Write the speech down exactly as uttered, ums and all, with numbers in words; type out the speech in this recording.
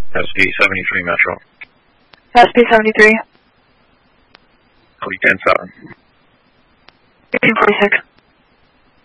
S P seventy-three Metro. S P seventy-three. L E ten seven. eighteen forty-six.